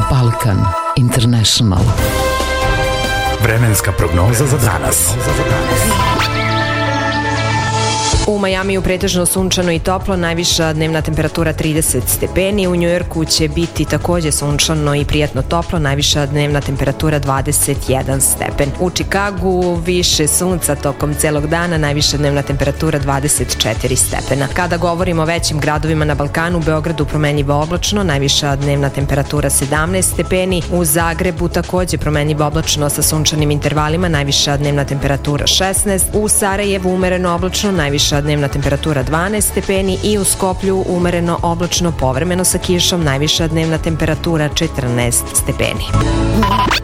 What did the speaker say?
Balkan International. Vremenska prognoza za danas. U Majamiju pretežno sunčano i toplo, najviša dnevna temperatura 30 stepeni. U Njujorku će biti takođe sunčano i prijatno toplo, najviša dnevna temperatura 21 stepen. U Čikagu više sunca tokom celog dana, najviša dnevna temperatura 24 stepena. Kada govorimo o većim gradovima na Balkanu, u Beogradu promenljivo oblačno, najviša dnevna temperatura 17 stepeni. U Zagrebu takođe promenljivo oblačno sa sunčanim intervalima, najviša dnevna temperatura 16. U Sarajevu umereno oblačno, najviša dnevna temperatura 12 stepeni i u Skoplju umereno oblačno povremeno sa kišom, najviša dnevna temperatura 14 stepeni.